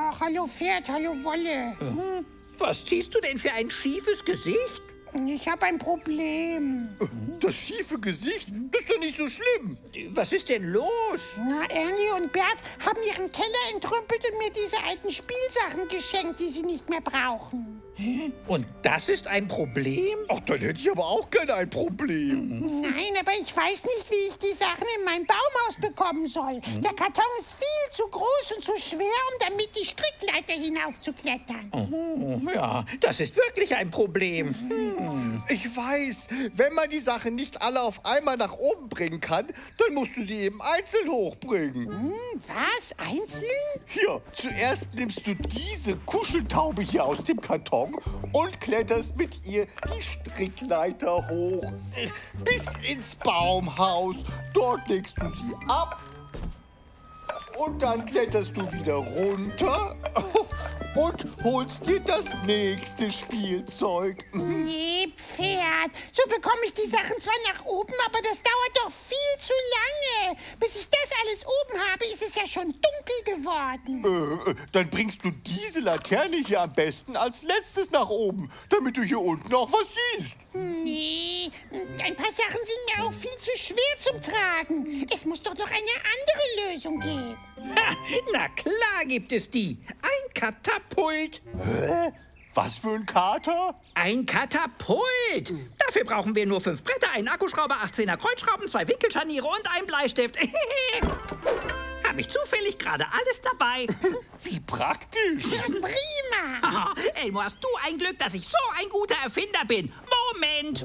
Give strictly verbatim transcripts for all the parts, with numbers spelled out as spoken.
Ach, hallo Pferd, hallo Wolle. Hm. Was ziehst du denn für ein schiefes Gesicht? Ich habe ein Problem. Das schiefe Gesicht? Das ist doch nicht so schlimm. Was ist denn los? Na, Ernie und Bert haben ihren Keller entrümpelt und mir diese alten Spielsachen geschenkt, die sie nicht mehr brauchen. Und das ist ein Problem? Ach, dann hätte ich aber auch gerne ein Problem. Nein, aber ich weiß nicht, wie ich die Sachen in mein Baumhaus bekommen soll. Der Karton ist viel zu groß und zu schwer, um damit die Strickleiter hinaufzuklettern. Oh, ja, das ist wirklich ein Problem. Hm. Ich weiß, wenn man die Sachen nicht alle auf einmal nach oben bringen kann, dann musst du sie eben einzeln hochbringen. Hm, was? Einzeln? Hier, zuerst nimmst du diese Kuscheltaube hier aus dem Karton und kletterst mit ihr die Strickleiter hoch. Bis ins Baumhaus. Dort legst du sie ab. Und dann kletterst du wieder runter und holst dir das nächste Spielzeug. Nee, Pferd. So bekomme ich die Sachen zwar nach oben, aber das dauert doch viel zu lange. Bis ich das alles oben habe, ist es ja schon dunkel geworden. Äh, dann bringst du diese Laterne hier am besten als letztes nach oben, damit du hier unten auch was siehst. Nee, ein paar Sachen sind mir auch viel zu schwer zum Tragen. Es muss doch noch eine andere Lösung geben. Ha, na klar gibt es die. Ein Katapult. Hä? Was für ein Kater? Ein Katapult. Dafür brauchen wir nur fünf Bretter, einen Akkuschrauber, achtzehner Kreuzschrauben, zwei Winkelscharniere und einen Bleistift. Habe ich zufällig gerade alles dabei. Wie praktisch. Ja, prima. Oh, Elmo, hast du ein Glück, dass ich so ein guter Erfinder bin. Moment.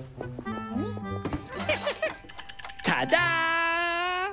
Tada!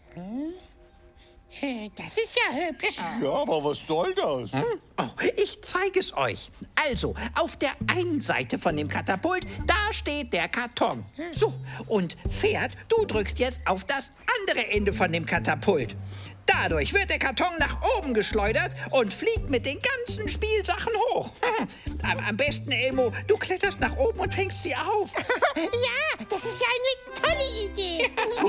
Das ist ja hübsch. Ja, aber was soll das? Hm? Oh, ich zeige es euch. Also, auf der einen Seite von dem Katapult, da steht der Karton. So, und Pferd, du drückst jetzt auf das andere Ende von dem Katapult. Dadurch wird der Karton nach oben geschleudert und fliegt mit den ganzen Spielsachen hoch. Aber am besten, Elmo, du kletterst nach oben und fängst sie auf. Ja, das ist ja eine tolle Idee.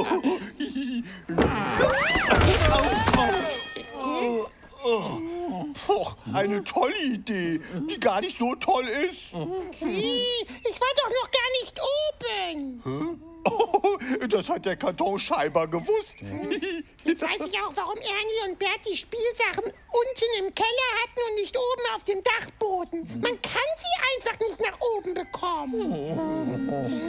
Oh, oh. Poch, eine tolle Idee, die gar nicht so toll ist. Wie? Ich war doch noch gar nicht oben. Hä? Oh, das hat der Karton scheinbar gewusst. Jetzt weiß ich auch, warum Ernie und Bert die Spielsachen unten im Keller hatten und nicht oben auf dem Dachboden. Man kann sie einfach nicht nach oben bekommen.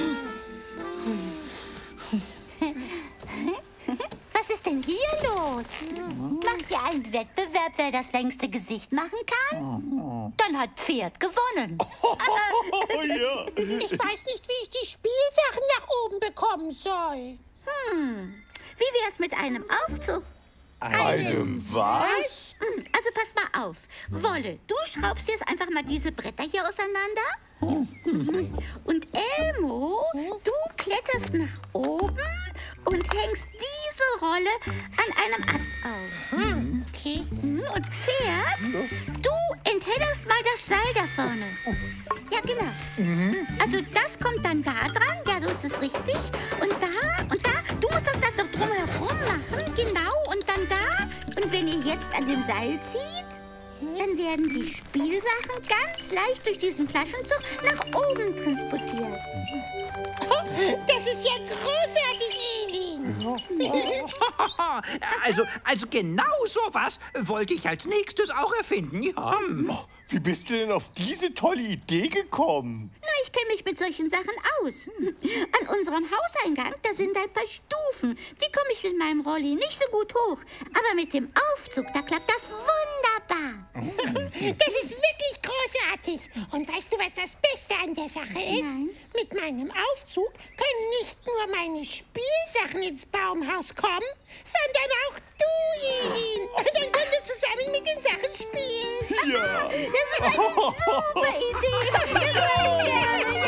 Was ist denn hier los? Macht ihr einen Wettbewerb, wer das längste Gesicht machen kann? Dann hat Pferd gewonnen. Oh, ja. Ich weiß nicht, wie ich die Spielsachen nach oben bekommen soll. Hm, wie wär's mit einem Aufzug? Einem was? Also pass mal auf. Wolle, du schraubst jetzt einfach mal diese Bretter hier auseinander. Und Elmo, du kletterst nach oben und hängst diese Rolle an einem Ast auf. Hm, okay. Und Pferd, du enthältst mal das Seil da vorne. Ja, genau. Also das kommt dann da dran. Ja, so ist es richtig. Und da und da. Du musst das dann noch drumherum machen. Genau. Und dann da. Und wenn ihr jetzt an dem Seil zieht, dann werden die Spielsachen ganz leicht durch diesen Flaschenzug nach oben transportiert. Das ist ja großartig, Elin. Also, also genau sowas wollte ich als nächstes auch erfinden. Ja. Oh, wie bist du denn auf diese tolle Idee gekommen? Na, ich kenne mich mit solchen Sachen aus. An unserem Hauseingang, da sind ein paar Stufen. Die komme ich mit meinem Rolli nicht so gut hoch. Aber mit dem Aufzug, da klappt das wunderbar. Das ist wirklich großartig. Und weißt du, was das Beste an der Sache ist? Nein. Mit meinem Aufzug können nicht nur meine Spielsachen ins Baumhaus kommen, sondern auch du, Elin. Dann können wir zusammen mit den Sachen spielen. Ja. Das ist eine super Idee. Das mache ich gerne,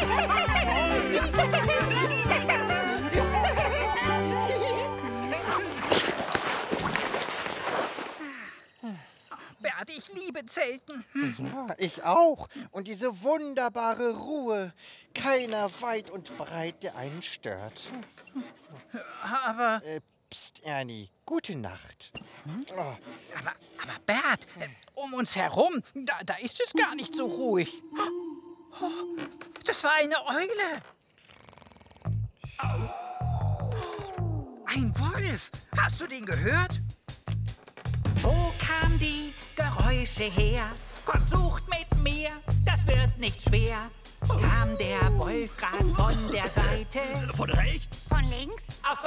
Bert, ich liebe Zelten. Ja, ich auch. Und diese wunderbare Ruhe. Keiner weit und breit, der einen stört. Aber... Äh, pst, Ernie, gute Nacht. Aber, aber Bert, äh, um uns herum, da, da ist es gar nicht so ruhig. Oh, das war eine Eule. Ein Wolf. Hast du den gehört? Wo kamen die Geräusche her? Kommt, sucht mit mir, das wird nicht schwer. Kam der Wolf grad von der Seite? Von rechts? Von links? Auf